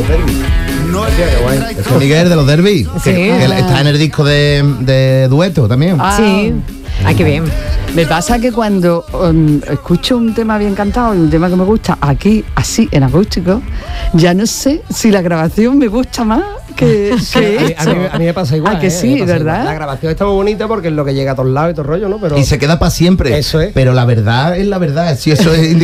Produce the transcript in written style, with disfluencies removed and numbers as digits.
derbis. Hostia, qué guay. José Miguel de los derbis. Sí. Que está en el disco de dueto también. Sí. Ay, qué bien. Me pasa que cuando escucho un tema bien cantado y un tema que me gusta aquí, así, en acústico, ya no sé si la grabación me gusta más que A mí me pasa igual. Que sí, me pasa ¿verdad? igual. La grabación está muy bonita porque es lo que llega a todos lados y todo el rollo, ¿no? Pero Y se queda para siempre. Eso es. Pero la verdad es la verdad. Si eso es